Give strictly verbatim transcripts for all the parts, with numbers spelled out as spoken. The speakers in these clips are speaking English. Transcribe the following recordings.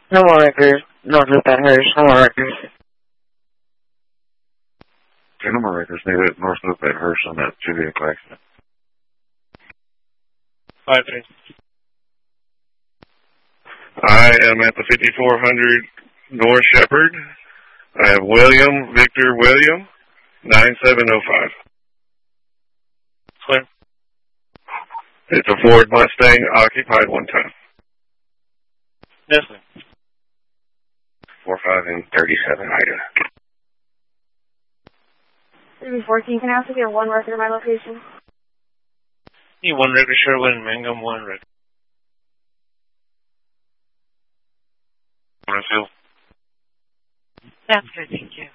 No more records. North of that Hirsch. No more records. Okay, no more records. They hit north of that Hirsch on that two vehicle accident. five three. I am at the fifty-four hundred North Shepherd. I have William, Victor William, nine seven oh five. Clear. It's a Ford Mustang, occupied one time. Yes, sir. four five and thirty-seven Ida. three fourteen, can I also get one record of my location? Need one record, Sherwood and Mangum, one record. Phil. That's good, thank you.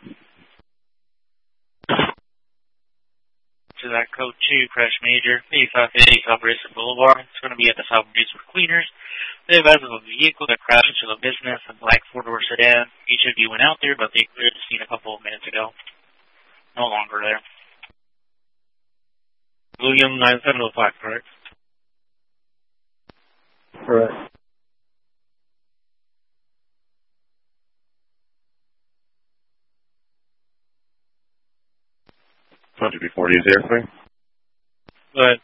To that code two, crash major, eighty-five fifty South Bracing Boulevard. It's going to be at the South Bracing Cleaners. They have as of a vehicle that crashed into the business, a black four-door sedan. Each of you went out there, but they cleared the scene a couple of minutes ago. No longer there. William, nine seven oh five, correct? Correct. twenty B forty is there, please? Go ahead.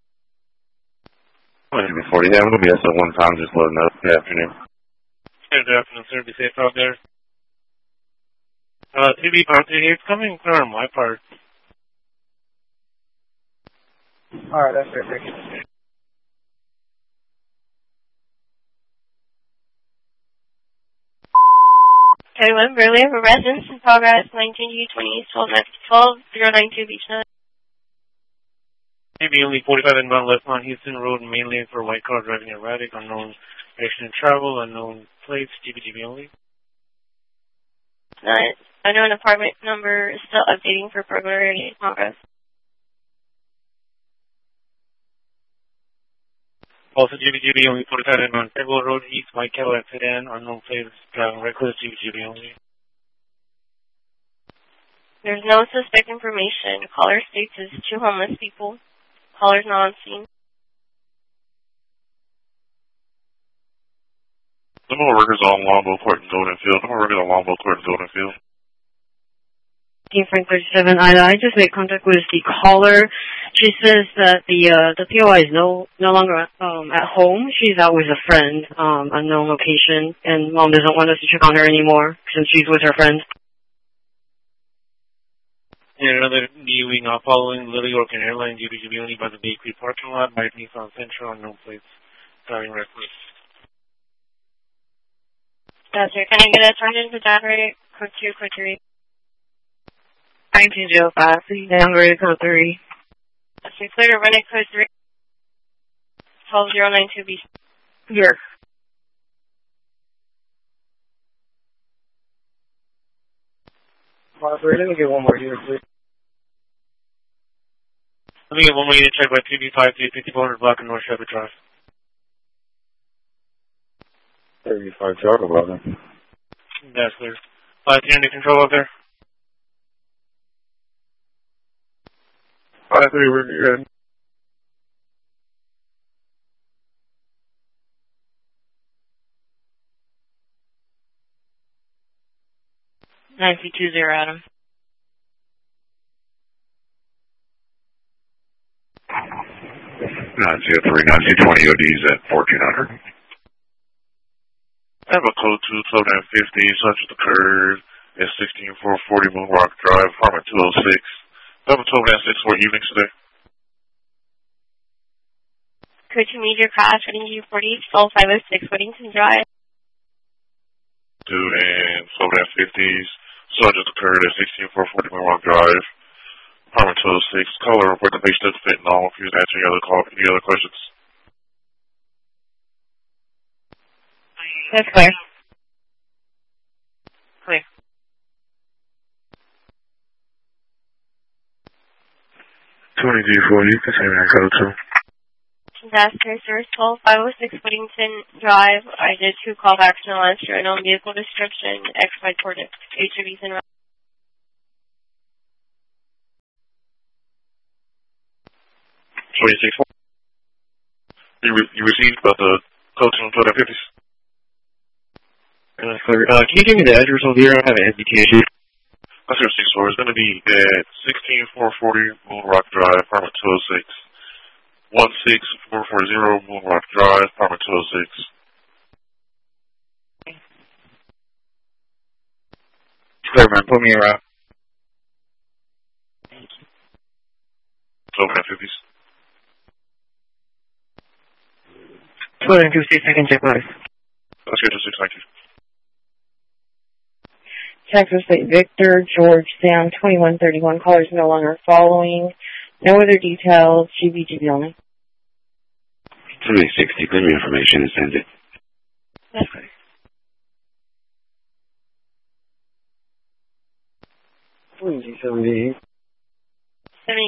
twenty B forty, yeah, it'll be us at one time, just loading up. Good afternoon. Good afternoon, sir. Be safe out there. Uh, T V party here. It's coming clear on my part. Alright, that's great. Thank you. Okay, one Burley, for residence in progress, nineteen G twenty, twelve zero nine two Beach nine. Maybe only forty-five inbound left on Houston Road, mainly for white car driving erratic, unknown direction of travel, unknown plates, G B G B only. Uh, unknown apartment number is still updating for burglary in progress. Also G B G B only forty-five inbound Federal Road East, white Cadillac sedan, unknown plates, driving reckless, G B G B only. There's no suspect information. Caller states it's two homeless people. Caller's not on scene. Some more workers on Longbow Court and Golden Field. Some more workers on Longbow Court and Golden Field. Frank thirty-seven Ida. I just made contact with the caller. She says that the uh, the P O I is no no longer um, at home. She's out with a friend, um, unknown location, and mom doesn't want us to check on her anymore since she's with her friend. And another viewing uh, following Little York and Airline G B G B only by the bakery parking lot by Nissan Central, unknown plates, driving reckless. That's right. Can I get a turned into driver code two, code three? nineteen oh five, please down ready code three. That's right. Clear to run at code three. twelve zero nine two B. Here. Margaret, let me get one more here, please. Let me get one more unit check by P B five three fifty-four hundred block in North Shepherd Drive. thirty-five Charter eleven. That's clear. five three under control out there. five three, we're good. nine three two zero, Adam. nine zero three, nine two twenty O Ds at fourteen hundred. I have a code two, twelve nine fifty, such as the curve, at sixteen four forty Moon Rock Drive, apartment two oh six. I have a twelve nine six for evenings today. Could you meet your crash heading G forty, twelve five oh six Weddington Drive? Two and twelve nine fifties, such as the curve at sixteen four forty Moon Rock Drive, apartment two oh six. Caller report the patient doesn't fit normal. If you was answering any other call, any other questions? That's clear. Clear. twenty G forty, you can say that code too. Disaster service twelve five oh six Weddington Drive. I did two callbacks in the last year. Unknown vehicle description, X by toward H O Vs and twenty-six four. You, re- you received about the code two and twelve fifties? That's clear. Uh, can you give me the address over here? I have an M B T issue. That's your six four. It's going to be at sixteen four forty Moon Rock Drive, apartment two oh six. one six four four zero Moon Rock Drive, apartment two oh six. Clear, man. Put me in route. twelve fifties. twelve fifty, second check, please. That's good to six, thank you. Texas State Victor, George Sam, twenty-one thirty-one. Callers no longer following. No other details. G B G B only. three sixty, clear me information and send it. That's good. G seventy. seventy.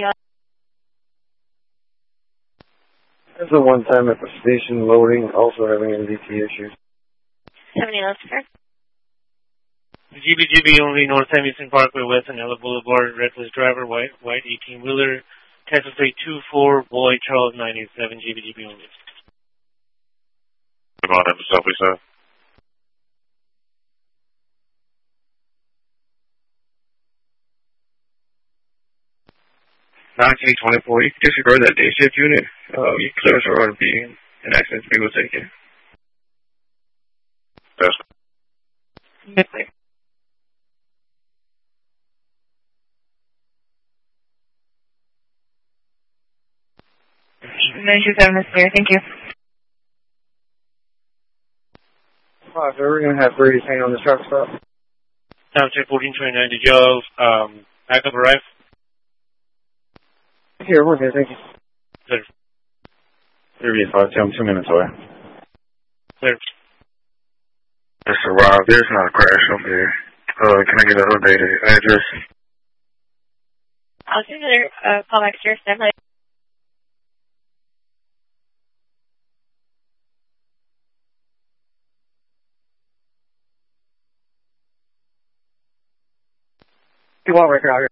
There's a one time at the station loading, also having M D T issues. seventy Oscar. G B G B only, North Emerson Parkway, West and Ella Boulevard, reckless driver, white, white eighteen wheeler, Texas State two four, boy, Charles nine eight seven, G B G B only. Come on, I'm South Lisa. nineteen twenty-four, you can disregard that day shift unit. Uh, you can clear us our R and B, and accident to be will take it. That's That's clear. nine two seven is clear. Thank you. Wow, so we're going to have Brady hang on the truck stop. Time check fourteen twenty-nine, did y'all um, backup arrive? Here, we're here, thank you. Clear. three five, I'm two minutes away. Clear. Just arrived. There's not a crash over there. Uh, can I get an updated address? I'll do another uh, call back to your standby. You want record out here?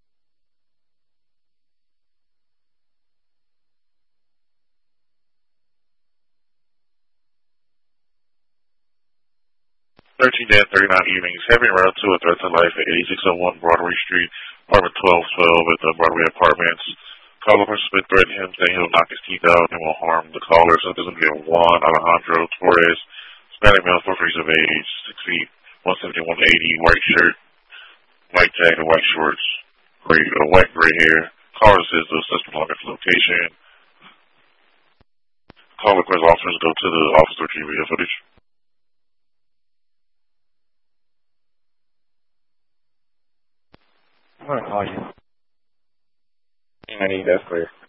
thirteen to thirty-nine evenings. Heavy route to a threat to life at eighty-six oh one Broadway Street, apartment twelve twelve at the Broadway Apartments. Caller from Smith threatened him saying he'll knock his teeth out and will harm the caller. So there's going to be a one, Alejandro Torres, Hispanic male, four degrees of age, six feet, one seventy, one eighty, white shirt, white jacket, and white shorts, gray, uh, white gray hair. Caller says the suspect located location. Caller requests officers go to the office to retrieve video footage. I'm going to call you. I need that's clear.